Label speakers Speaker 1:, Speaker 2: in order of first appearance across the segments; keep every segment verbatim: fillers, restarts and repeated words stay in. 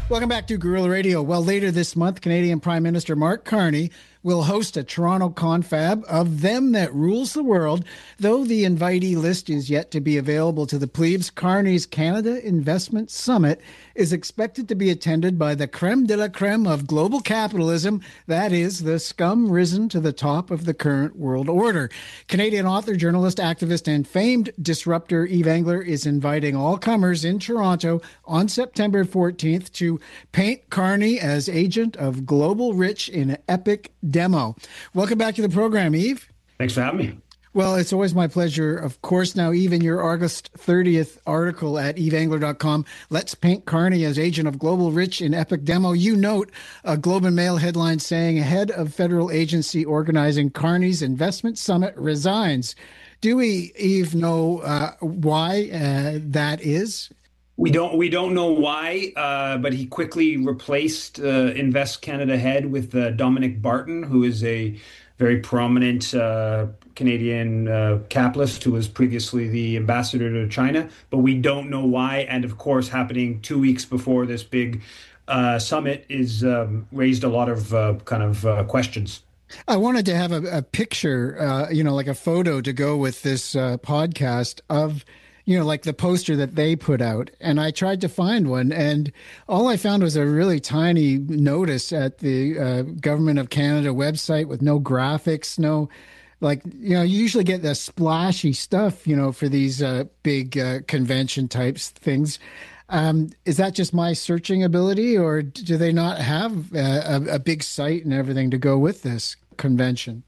Speaker 1: Welcome back to Guerrilla Radio. Well, later this month, Canadian Prime Minister Mark Carney will host a Toronto confab of Them That Rules the World. Though the invitee list is yet to be available to the plebes, Carney's Canada Investment Summit is expected to be attended by the creme de la creme of global capitalism. That is, the scum risen to the top of the current world order. Canadian author, journalist, activist, and famed disruptor Eve Engler is inviting all comers in Toronto on September fourteenth to paint Carney as agent of global rich in an epic demo. Welcome back to the program, Eve.
Speaker 2: Thanks for having me.
Speaker 1: Well, it's always my pleasure. Of course, now, even your August thirtieth article at eve engler dot com, Let's Paint Carney as Agent of Global Rich in Epic Demo. You note a Globe and Mail headline saying, head of federal agency organizing Carney's investment summit resigns. Do we, Eve, know uh, why uh, that is?
Speaker 2: We don't we don't know why, uh, but he quickly replaced uh, Invest Canada head with uh, Dominic Barton, who is a very prominent uh, Canadian uh, capitalist who was previously the ambassador to China. But we don't know why. And of course, happening two weeks before this big uh, summit is um, raised a lot of uh, kind of uh, questions.
Speaker 1: I wanted to have a, a picture, uh, you know, like a photo to go with this uh, podcast of, you know, like the poster that they put out. And I tried to find one, and all I found was a really tiny notice at the uh, Government of Canada website with no graphics, no, like, you know, you usually get the splashy stuff, you know, for these uh, big uh, convention types things. Um, is that just my searching ability, or do they not have a, a, a big site and everything to go with this convention?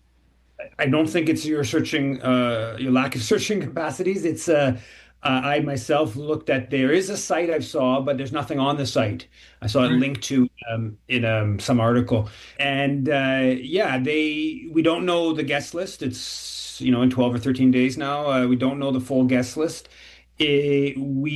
Speaker 2: I don't think it's your searching, uh, your lack of searching capacities. It's uh, Uh, I myself looked at, there is a site I saw, but there's nothing on the site. I saw it linked to um, in um, some article. And uh, yeah, they we don't know the guest list. It's, you know, in twelve or thirteen days now. Uh, we don't know the full guest list. It,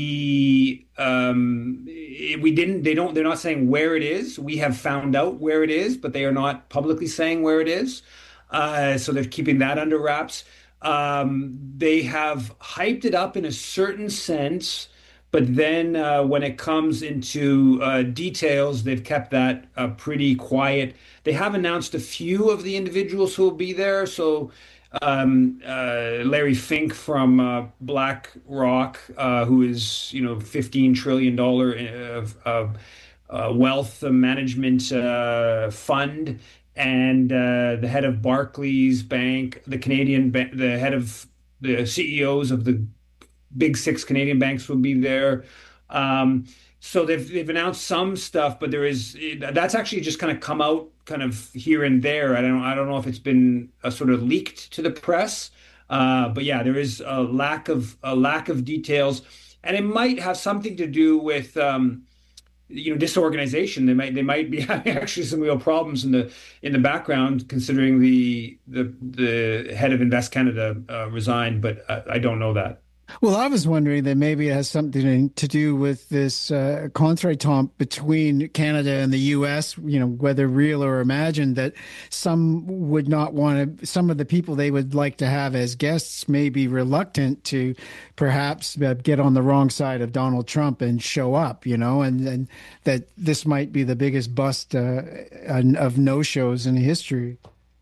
Speaker 2: we um, it, we didn't, they don't, they're not saying where it is. We have found out where it is, but they are not publicly saying where it is. Uh, so they're keeping that under wraps. Um, they have hyped it up in a certain sense, but then uh, when it comes into uh, details, they've kept that uh, pretty quiet. They have announced a few of the individuals who will be there. So um, uh, Larry Fink from uh, BlackRock, uh, who is, you know, fifteen trillion dollars of uh, wealth management uh, fund. And uh, the head of Barclays Bank, the Canadian, ba- the head of the C E Os of the big six Canadian banks will be there. Um, so they've they've announced some stuff, but there is that's actually just kind of come out kind of here and there. I don't I don't know if it's been uh, sort of leaked to the press, uh, but yeah, there is a lack of a lack of details, and it might have something to do with. Um, you know, disorganization. They might they might be having actually some real problems in the in the background, considering the the the head of Invest Canada uh, resigned, but I, I don't know that.
Speaker 1: Well, I was wondering that maybe it has something to do with this uh, contretemps between Canada and the U S, you know, whether real or imagined, that some would not want to, some of the people they would like to have as guests may be reluctant to perhaps uh, get on the wrong side of Donald Trump and show up, you know, and, and that this might be the biggest bust uh, of no-shows in history.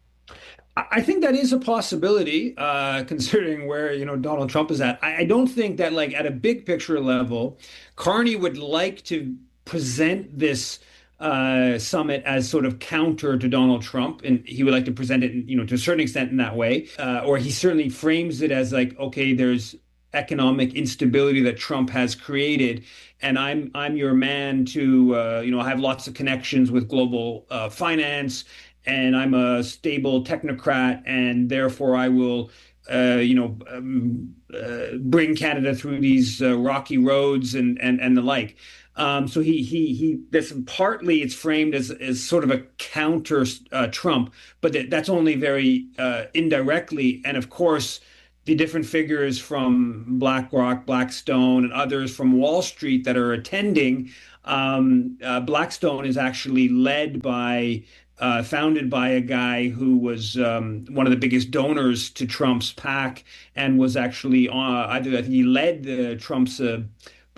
Speaker 2: I think that is a possibility, uh, considering where, you know, Donald Trump is at. I, I don't think that, like, at a big picture level, Carney would like to present this uh, summit as sort of counter to Donald Trump, and he would like to present it, you know, to a certain extent in that way. Uh, or he certainly frames it as like, okay, there's economic instability that Trump has created, and I'm I'm your man to, uh, you know, I have lots of connections with global uh, finance. And I'm a stable technocrat, and therefore I will, uh, you know, um, uh, bring Canada through these uh, rocky roads and and and the like. Um, so he he he. This partly it's framed as as sort of a counter uh, Trump, but that, that's only very uh, indirectly. And of course, the different figures from BlackRock, Blackstone, and others from Wall Street that are attending. Um, uh, Blackstone is actually led by. Uh, founded by a guy who was um, one of the biggest donors to Trump's PAC and was actually uh, either I think he led the Trump's uh,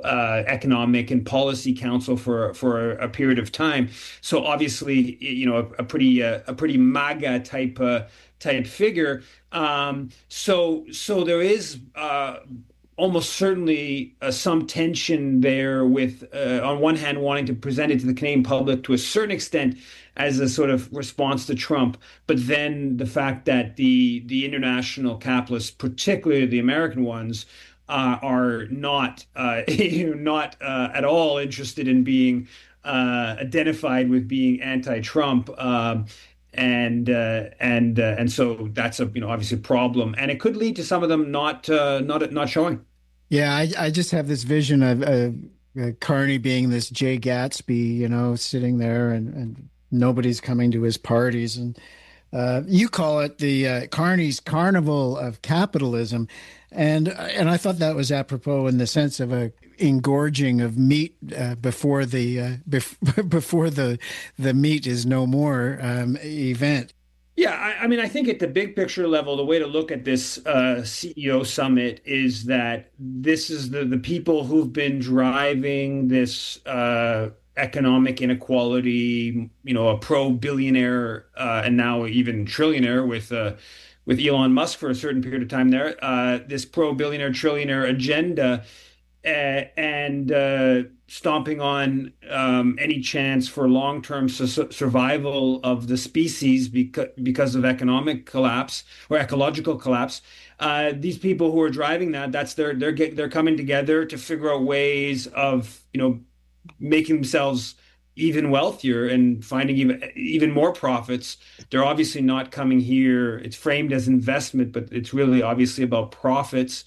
Speaker 2: uh, economic and policy council for for a, a period of time. So obviously, you know, a, a pretty uh, a pretty MAGA type uh, type figure. Um, so so there is uh, almost certainly uh, some tension there with, uh, on one hand, wanting to present it to the Canadian public to a certain extent as a sort of response to Trump, but then the fact that the the international capitalists, particularly the American ones, uh, are not uh, you know, not uh, at all interested in being uh, identified with being anti-Trump. Um, and uh, and uh, and so that's a you know obviously a problem, and it could lead to some of them not uh, not not showing.
Speaker 1: Yeah, I, I just have this vision of uh, uh, Carney being this Jay Gatsby, you know, sitting there and, and nobody's coming to his parties. And uh, you call it the uh, Carney's Carnival of Capitalism. And and I thought that was apropos in the sense of a engorging of meat uh, before the uh, bef- before the the meat is no more um, event.
Speaker 2: Yeah, I, I mean, I think at the big picture level, the way to look at this uh, C E O summit is that this is the the people who've been driving this uh, economic inequality, you know, a pro-billionaire uh, and now even trillionaire with uh, with Elon Musk for a certain period of time there, uh, this pro-billionaire trillionaire agenda uh, and uh, stomping on um, any chance for long-term su survival of the species because because of economic collapse or ecological collapse. Uh, these people who are driving that, that's their they're get, they're coming together to figure out ways of you know making themselves even wealthier and finding even even more profits. They're obviously not coming here. It's framed as investment, but it's really obviously about profits.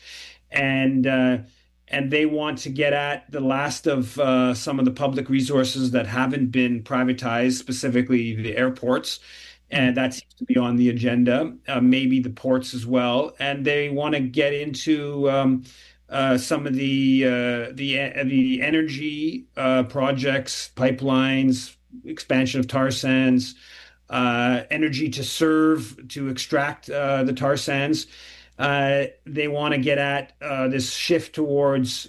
Speaker 2: And uh, and they want to get at the last of uh, some of the public resources that haven't been privatized, specifically the airports. And that seems to be on the agenda, uh, maybe the ports as well. And they want to get into um, uh, some of the uh, the uh, the energy uh, projects, pipelines, expansion of tar sands, uh, energy to serve, to extract uh, the tar sands. Uh, they want to get at uh, this shift towards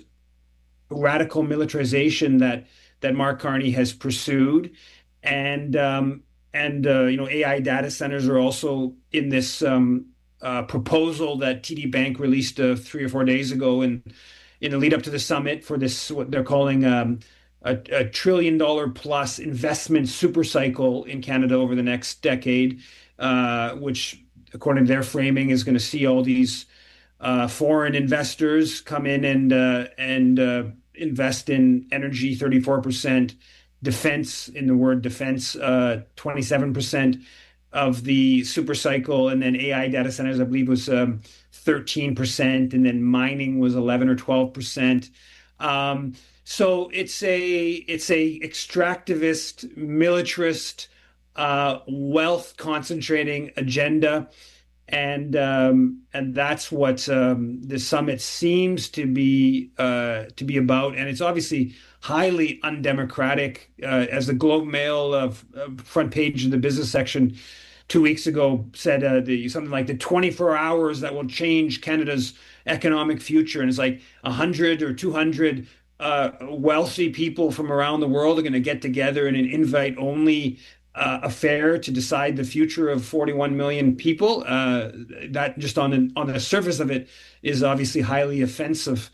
Speaker 2: radical militarization that that Mark Carney has pursued, and um, and uh, you know A I data centers are also in this um, uh, proposal that T D Bank released uh, three or four days ago, in in the lead up to the summit for this what they're calling um, a, a trillion dollar plus investment super cycle in Canada over the next decade, uh, which, according to their framing, is going to see all these uh, foreign investors come in and uh, and uh, invest in energy, thirty-four percent, defense, in the word defense, uh, twenty-seven percent of the super cycle, and then A I data centers, I believe, was um, thirteen percent, and then mining was eleven or twelve percent. Um, so it's a it's a extractivist, militarist, uh, wealth concentrating agenda, and um, and that's what um, the summit seems to be uh, to be about. And it's obviously highly undemocratic. Uh, as the Globe Mail of uh, uh, front page of the business section two weeks ago said, uh, the something like the twenty-four hours that will change Canada's economic future, and it's like a hundred or two hundred uh, wealthy people from around the world are going to get together in an invite-only uh, affair to decide the future of forty-one million people. Uh, that just on the on the surface of it is obviously highly offensive,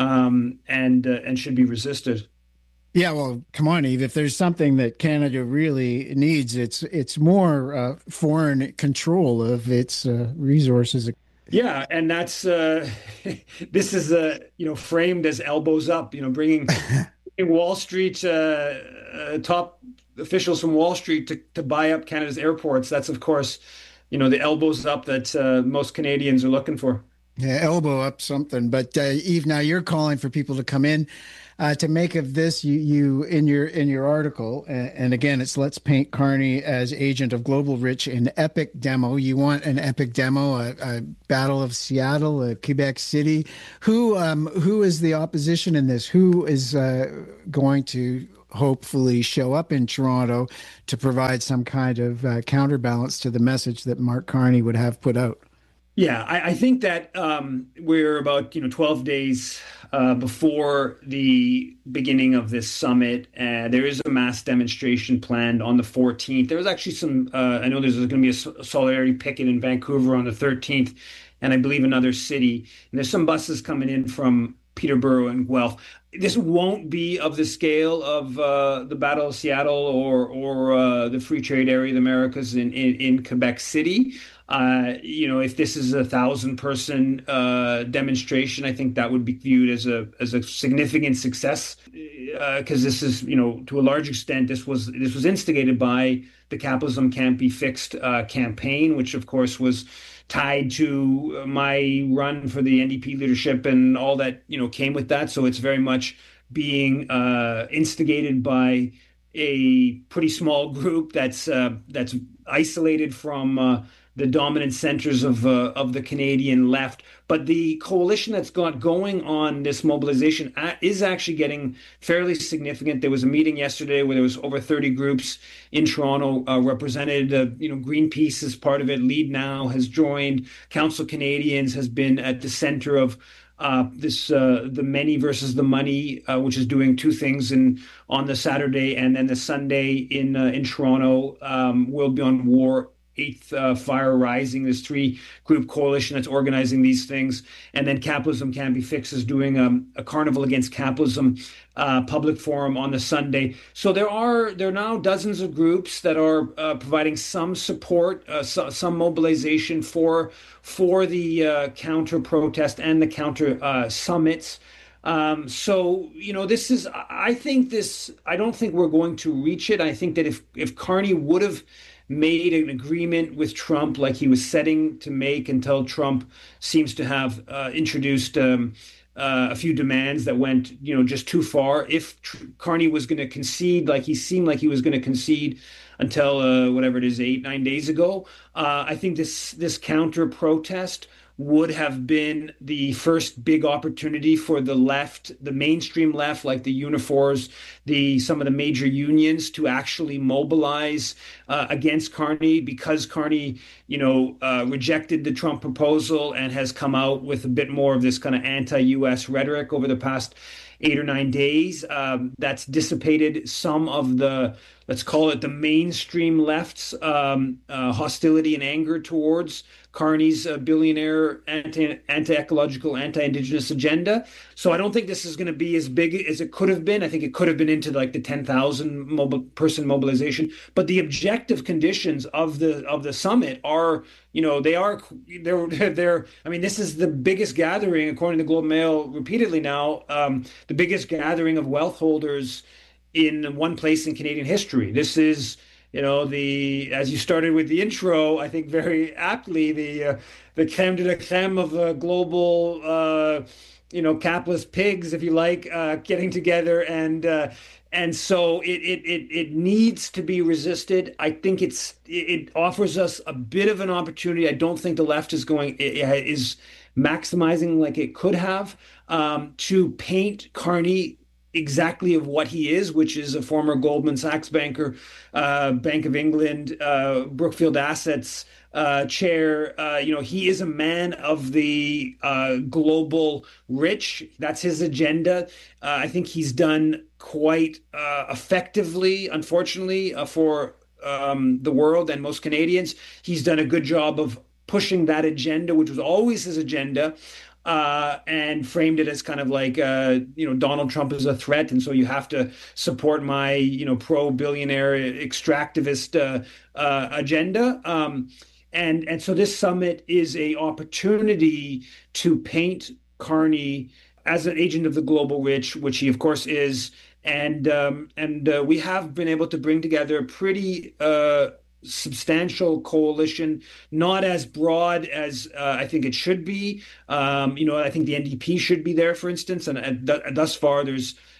Speaker 2: um, and uh, and should be resisted.
Speaker 1: Yeah, well, come on, Eve. If there's something that Canada really needs, it's it's more uh, foreign control of its uh, resources.
Speaker 2: Yeah, and that's uh, this is uh, you know framed as elbows up. You know, bringing, bringing Wall Street uh, uh, top officials from Wall Street to to buy up Canada's airports. That's of course, you know, the elbows up that uh, most Canadians are looking for.
Speaker 1: Yeah, elbow up something. But uh, Eve, now you're calling for people to come in. Uh, to make of this, you, you in your in your article, and, and again, it's let's paint Carney as agent of global rich in epic demo. You want an epic demo, a, a Battle of Seattle, a Quebec City. Who um, who is the opposition in this? Who is uh, going to hopefully show up in Toronto to provide some kind of uh, counterbalance to the message that Mark Carney would have put out?
Speaker 2: Yeah, I, I think that um, we're about you know twelve days uh, before the beginning of this summit. Uh, there is a mass demonstration planned on the fourteenth. There was actually some. Uh, I know there's going to be a solidarity picket in Vancouver on the thirteenth, and I believe another city. And there's some buses coming in from Peterborough and Guelph. This won't be of the scale of uh, the Battle of Seattle or or uh, the Free Trade Area of the Americas in in, in Quebec City. Uh, you know, if this is a thousand person uh, demonstration, I think that would be viewed as a as a significant success because uh, this is, you know, to a large extent, this was this was instigated by the Capitalism Can't Be Fixed uh, campaign, which of course was tied to my run for the N D P leadership and all that, you know, came with that. So it's very much being uh, instigated by a pretty small group that's uh, that's isolated from uh, the dominant centers of uh, of the Canadian left. But the coalition that's got going on this mobilization is actually getting fairly significant. There was a meeting yesterday where there was over thirty groups in Toronto uh, represented. Uh, you know, Greenpeace is part of it. Lead Now has joined. Council Canadians has been at the center of Uh, this uh, the many versus the money, uh, which is doing two things in on the Saturday and then the Sunday in uh, in Toronto. Um, World Beyond War, Eighth uh, Fire Rising, this three group coalition that's organizing these things, and then Capitalism Can Be Fixed is doing um, a Carnival Against Capitalism uh, public forum on the Sunday. So there are there are now dozens of groups that are uh, providing some support, uh, so, some mobilization for for the uh, counter protest and the counter uh, summits. Um, so, you know, this is, I think this, I don't think we're going to reach it. I think that if, if Carney would have made an agreement with Trump like he was setting to make until Trump seems to have uh, introduced um, uh, a few demands that went, you know, just too far. If Tr- Carney was going to concede, like he seemed like he was going to concede until uh, whatever it is, eight, nine days ago, uh, I think this this counter protest would have been the first big opportunity for the left, the mainstream left, like the Unifours, the some of the major unions, to actually mobilize uh, against Carney, because Carney, you know, uh, rejected the Trump proposal and has come out with a bit more of this kind of anti-U S rhetoric over the past eight or nine days. Um, that's dissipated some of the, let's call it the mainstream left's um, uh, hostility and anger towards Carney's uh, billionaire anti, anti-ecological, anti-indigenous agenda. So I don't think this is going to be as big as it could have been. I think it could have been into like the ten thousand mobile, person mobilization. But the objective conditions of the of the summit are, you know, they are they're they're. I mean, this is the biggest gathering, according to the Globe and Mail, repeatedly now, um, the biggest gathering of wealth holders in one place in Canadian history. This is, you know, the, as you started with the intro, I think very aptly, the uh, the creme de la creme of uh, global, uh, you know, capitalist pigs, if you like, uh, getting together, and uh, and so it, it it it needs to be resisted. I think it's it offers us a bit of an opportunity. I don't think the left is going is maximizing like it could have um, to paint Carney exactly of what he is, which is a former Goldman Sachs banker, uh, Bank of England, uh, Brookfield Assets uh, chair. Uh, you know, he is a man of the uh, global rich. That's his agenda. Uh, I think he's done quite uh, effectively, unfortunately, uh, for um, the world and most Canadians. He's done a good job of pushing that agenda, which was always his agenda. Uh, and framed it as kind of like, uh, you know, Donald Trump is a threat, and so you have to support my, you know, pro-billionaire extractivist uh, uh, agenda. Um, and and so this summit is a opportunity to paint Carney as an agent of the global rich, which he of course is, and um, and uh, we have been able to bring together a pretty Uh, substantial coalition, not as broad as uh, I think it should be. Um, you know, I think the N D P should be there, for instance, and, and th- thus far there's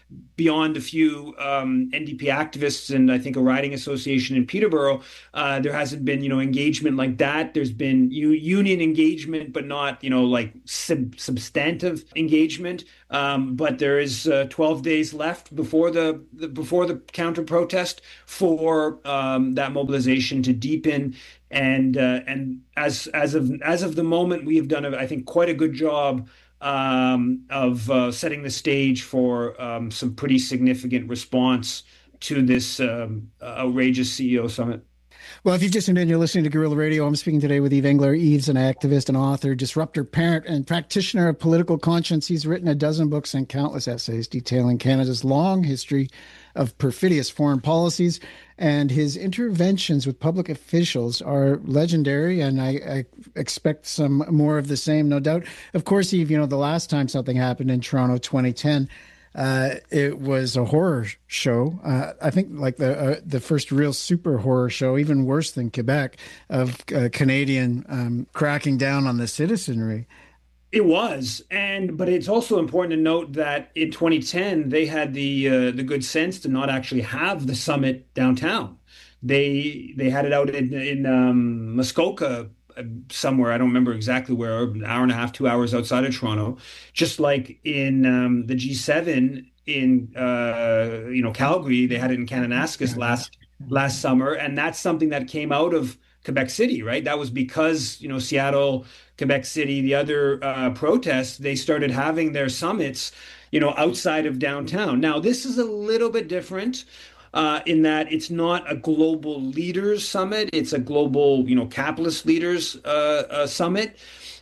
Speaker 2: beyond a few um, N D P activists and I think a riding association in Peterborough, uh, there hasn't been, you know, engagement like that. There's been u- union engagement, but not, you know, like sub- substantive engagement. Um, but there is uh, twelve days left before the, the before the counter protest for um, that mobilization to deepen. And uh, and as as of as of the moment, we have done, a, I think, quite a good job um, of uh, setting the stage for um, some pretty significant response to this um, outrageous C E O summit.
Speaker 1: Well, if you've just tuned in, you're listening to Guerrilla Radio. I'm speaking today with Yves Engler. Yves, an activist and author, disruptor, parent, and practitioner of political conscience. He's written a dozen books and countless essays detailing Canada's long history of perfidious foreign policies, and his interventions with public officials are legendary, and I, I expect some more of the same, no doubt. Of course, Yves, you know, the last time something happened in Toronto, twenty ten, Uh, it was a horror show. Uh, I think like the uh, the first real super horror show, even worse than Quebec, of uh, Canadian um, cracking down on the citizenry.
Speaker 2: It was, and but it's also important to note that in twenty ten they had the uh, the good sense to not actually have the summit downtown. They they had it out in in um, Muskoka uh, somewhere. I don't remember exactly where. An hour and a half, two hours outside of Toronto. Just like in um, the G seven in uh, you know Calgary, they had it in Kananaskis last last summer, and that's something that came out of Quebec City, right? That was because, you know, Seattle, Quebec City, the other uh, protests, they started having their summits, you know, outside of downtown. Now, this is a little bit different uh, in that it's not a global leaders summit. It's a global, you know, capitalist leaders uh, uh, summit.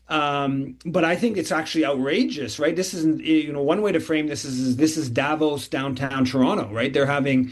Speaker 2: Um, but I think it's actually outrageous, right? This isn't, you know, one way to frame this is, is this is Davos downtown Toronto, right? They're having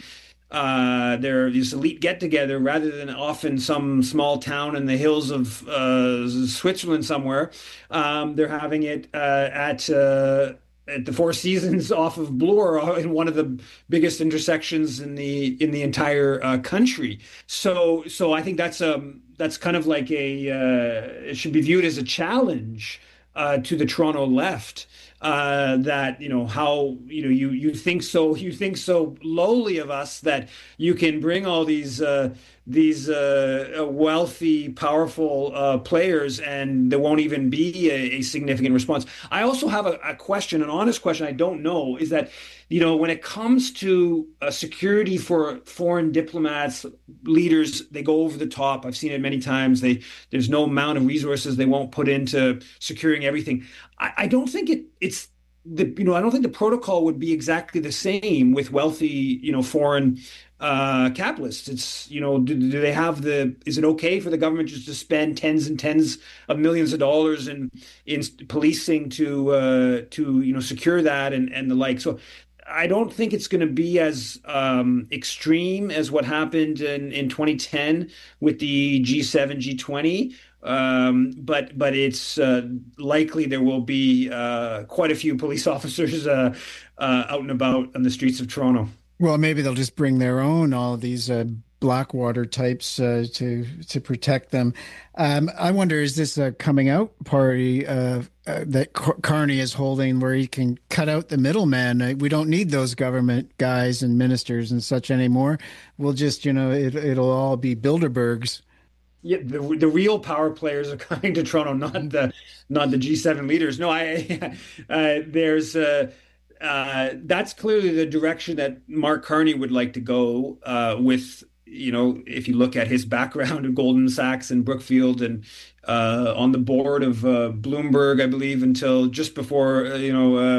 Speaker 2: uh, they're this elite get together rather than off in some small town in the hills of uh, Switzerland somewhere. Um, they're having it uh, at uh, at the Four Seasons off of Bloor in one of the biggest intersections in the in the entire uh, country. So so I think that's um that's kind of like a uh, it should be viewed as a challenge uh, to the Toronto left. Uh, that you know how you know you you think so you think so lowly of us that you can bring all these uh, these uh, wealthy, powerful uh, players, and there won't even be a, a significant response. I also have a, a question, an honest question. I don't know is that you know when it comes to uh, security for foreign diplomats, leaders, they go over the top. I've seen it many times. They there's no amount of resources they won't put into securing everything. I, I don't think it it's the you know I don't think the protocol would be exactly the same with wealthy you know foreign uh, capitalists. It's you know do, do they have the is it okay for the government just to spend tens and tens of millions of dollars in in policing to uh, to you know secure that and and the like. So I don't think it's going to be as um, extreme as what happened in, in twenty ten with the G seven, G twenty. Um, but but it's uh, likely there will be uh, quite a few police officers uh, uh, out and about on the streets of Toronto.
Speaker 1: Well, maybe they'll just bring their own, all of these uh, Blackwater types uh, to to protect them. Um, I wonder, is this a coming out party uh, uh, that Car- Carney is holding where he can cut out the middleman? Uh, we don't need those government guys and ministers and such anymore. We'll just, you know, it, it'll all be Bilderbergs.
Speaker 2: Yeah, the the real power players are coming to Toronto, not the not the G seven leaders. No, I uh, there's uh, uh, that's clearly the direction that Mark Carney would like to go uh, with. You know, if you look at his background at Goldman Sachs and Brookfield and uh, on the board of uh, Bloomberg, I believe, until just before uh, you know uh,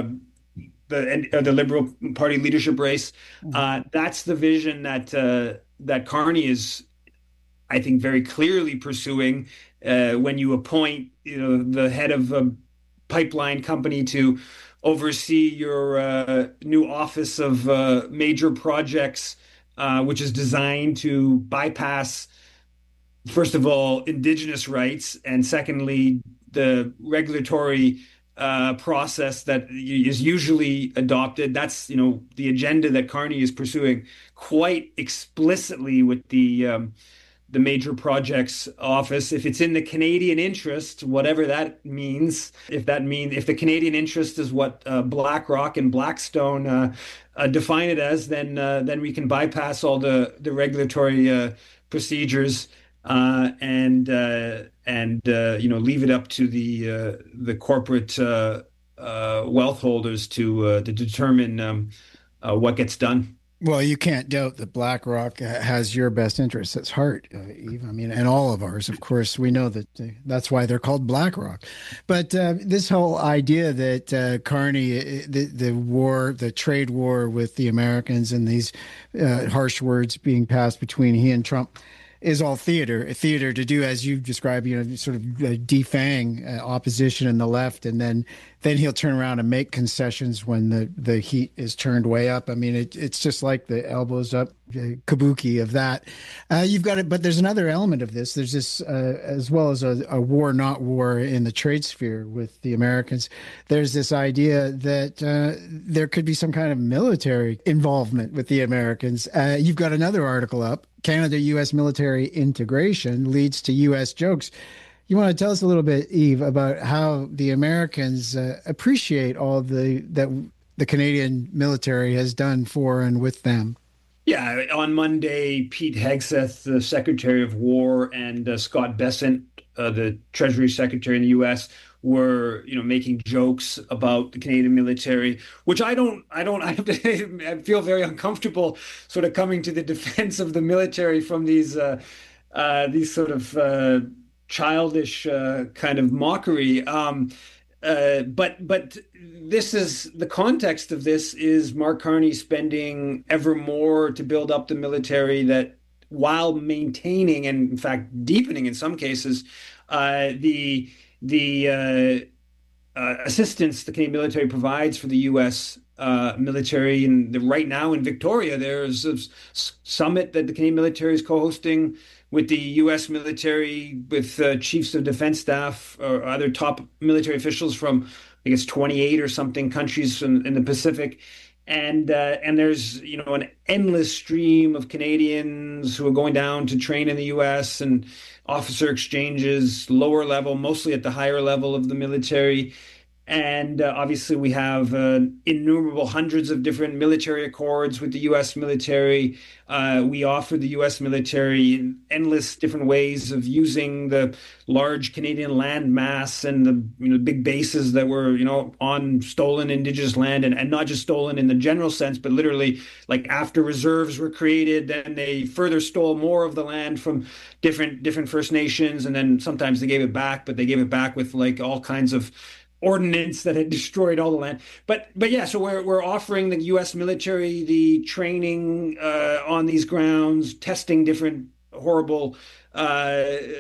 Speaker 2: the uh, the Liberal Party leadership race. Uh, that's the vision that uh, that Carney is, I think, very clearly pursuing uh, when you appoint, you know, the head of a pipeline company to oversee your uh, new office of uh, major projects, uh, which is designed to bypass, first of all, Indigenous rights, and secondly, the regulatory uh, process that is usually adopted. That's, you know, the agenda that Carney is pursuing quite explicitly with the um, the Major Projects Office. If it's in the Canadian interest, whatever that means, if that means if the Canadian interest is what uh, BlackRock and Blackstone uh, uh, define it as, then uh, then we can bypass all the the regulatory uh, procedures uh, and uh, and uh, you know leave it up to the uh, the corporate uh, uh, wealth holders to uh, to determine um, uh, what gets done.
Speaker 1: Well, you can't doubt that BlackRock has your best interests at heart, uh, Eve. I mean, and all of ours, of course. We know that uh, that's why they're called BlackRock. But uh, this whole idea that uh, Carney, uh, the, the war, the trade war with the Americans, and these uh, harsh words being passed between he and Trump, is all theater, theater to do, as you describe, you know, sort of uh, defang uh, opposition in the left, and then then he'll turn around and make concessions when the, the heat is turned way up. I mean, it, it's just like the elbows up uh, kabuki of that. Uh, you've got it, but there's another element of this. There's this, uh, as well as a, a war, not war in the trade sphere with the Americans. There's this idea that uh, there could be some kind of military involvement with the Americans. Uh, you've got another article up. Canada U S military integration leads to U S jokes. You want to tell us a little bit, Eve, about how the Americans uh, appreciate all the that the Canadian military has done for and with them?
Speaker 2: Yeah, on Monday, Pete Hegseth, the Secretary of War, and uh, Scott Bessent, uh, the Treasury Secretary in the U S, were, you know, making jokes about the Canadian military, which I don't, I don't, I have to, I feel very uncomfortable sort of coming to the defense of the military from these, uh, uh, these sort of uh, childish uh, kind of mockery. Um, uh, but, but this is the context of this is Mark Carney spending ever more to build up the military that while maintaining and in fact deepening in some cases uh, the the uh, uh, assistance the Canadian military provides for the U S uh, military. And the, right now in Victoria, there's a summit that the Canadian military is co-hosting with the U S military, with uh, chiefs of defense staff or other top military officials from, I guess, twenty-eight or something countries in, in the Pacific. And uh, and there's, you know, an endless stream of Canadians who are going down to train in the U S and officer exchanges, lower level, mostly at the higher level of the military. And uh, obviously, we have uh, innumerable hundreds of different military accords with the U S military. Uh, we offer the U S military endless different ways of using the large Canadian land mass and the, you know, big bases that were, you know, on stolen Indigenous land, and, and not just stolen in the general sense, but literally, like, after reserves were created, then they further stole more of the land from different different First Nations, and then sometimes they gave it back, but they gave it back with like all kinds of ordinance that had destroyed all the land. But but yeah, so we're we're offering the U S military the training uh, on these grounds, testing different horrible uh,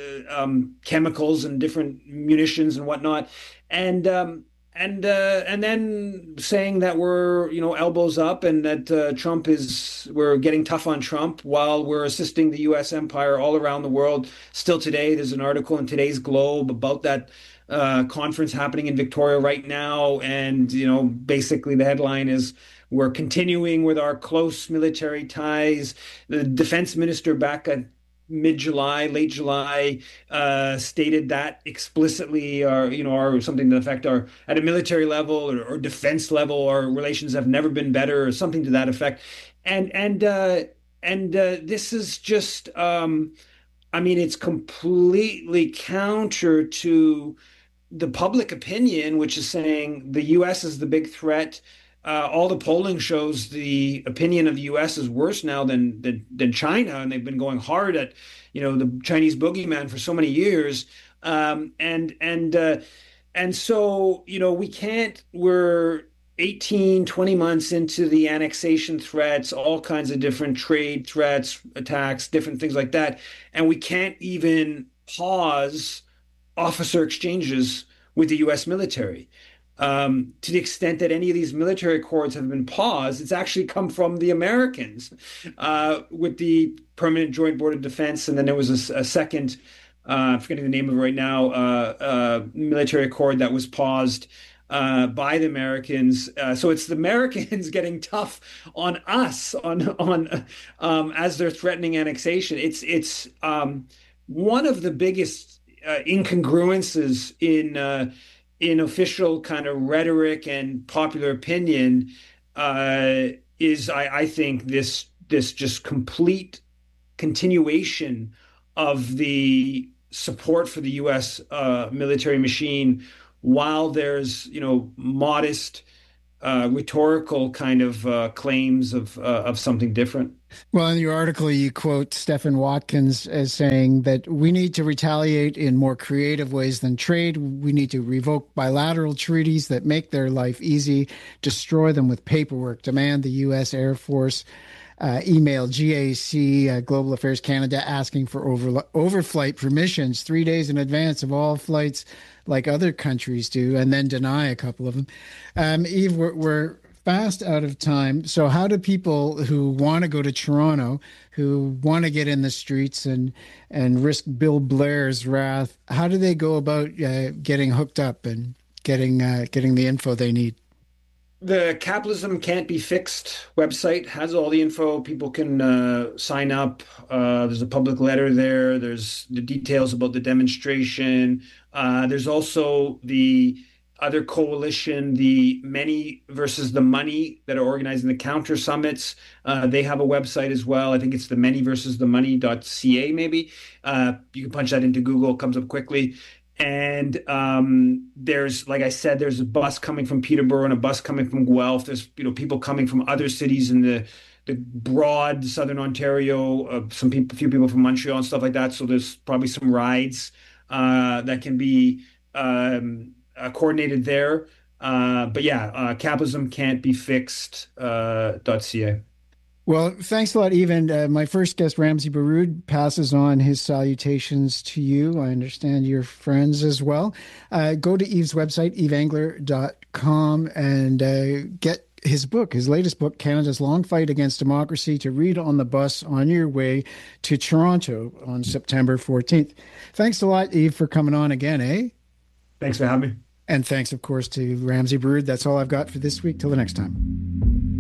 Speaker 2: um, chemicals and different munitions and whatnot, and um, and uh, and then saying that we're, you know, elbows up and that uh, Trump is we're getting tough on Trump while we're assisting the U S empire all around the world. Still today, there's an article in today's Globe about that uh, conference happening in Victoria right now. And, you know, basically the headline is, we're continuing with our close military ties. The defense minister back at mid-July, late July, uh, stated that explicitly, or, you know, or something to the effect, our at a military level or, or defense level, our relations have never been better, or something to that effect. And, and, uh, and uh, this is just, um, I mean, it's completely counter to the public opinion, which is saying the U S is the big threat. Uh, all the polling shows the opinion of the U S is worse now than, than than China, and they've been going hard at, you know, the Chinese boogeyman for so many years. Um, and and uh, and so, you know, we can't. We're eighteen, twenty months into the annexation threats, all kinds of different trade threats, attacks, different things like that, and we can't even pause officer exchanges with the U S military. Um, to the extent that any of these military accords have been paused, it's actually come from the Americans uh, with the Permanent Joint Board of Defense. And then there was a, a second, uh, I'm forgetting the name of it right now, uh, uh, military accord that was paused uh, by the Americans. Uh, so it's the Americans getting tough on us on on um, as they're threatening annexation. It's it's um, one of the biggest uh, incongruences in uh, in official kind of rhetoric and popular opinion. Uh, is I, I think this this just complete continuation of the support for the U S uh, military machine, while there's you know modest uh, rhetorical kind of uh, claims of uh, of something different.
Speaker 1: Well, in your article, you quote Stephen Watkins as saying that we need to retaliate in more creative ways than trade. We need to revoke bilateral treaties that make their life easy, destroy them with paperwork, demand the U S Air Force uh, email G A C, uh, Global Affairs Canada, asking for over, overflight permissions three days in advance of all flights like other countries do, and then deny a couple of them. Um, Eve, we're, we're fast out of time. So how do people who want to go to Toronto, who want to get in the streets and and risk Bill Blair's wrath, how do they go about uh, getting hooked up and getting uh, getting the info they need?
Speaker 2: The Capitalism Can't Be Fixed website has all the info. People can uh, sign up. Uh, there's a public letter there. There's the details about the demonstration. Uh, there's also the other coalition, the Many versus the Money, that are organizing the counter summits. Uh, they have a website as well. I think it's the many versus the money dot c a maybe. Uh, you can punch that into Google, it comes up quickly. And um, there's, like I said, there's a bus coming from Peterborough and a bus coming from Guelph. There's, you know, people coming from other cities in the the broad southern Ontario. Uh, some people, a few people from Montreal and stuff like that. So there's probably some rides uh, that can be um, uh, coordinated there. Uh, but yeah, uh, capitalism can't be fixed uh, .ca.
Speaker 1: Well, thanks a lot, Eve. And uh, my first guest, Ramzy Baroud, passes on his salutations to you. I understand you're friends as well. Uh, go to Eve's website, eve angler dot com, and uh, get his book, his latest book, Canada's Long Fight Against Democracy, to read on the bus on your way to Toronto on September fourteenth. Thanks a lot, Eve, for coming on again, eh?
Speaker 2: Thanks for having me.
Speaker 1: And thanks, of course, to Ramzy Baroud. That's all I've got for this week. Till the next time.